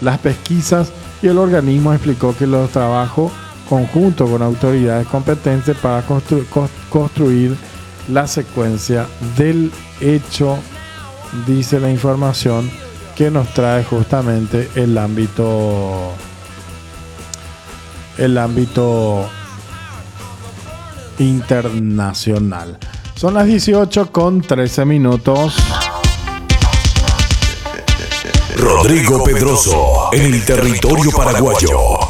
las pesquisas y el organismo explicó que los trabajos conjuntos con autoridades competentes para construir la secuencia del hecho, dice la información que nos trae justamente el ámbito internacional. Son las 18:13. Rodrigo Pedroso en el territorio paraguayo.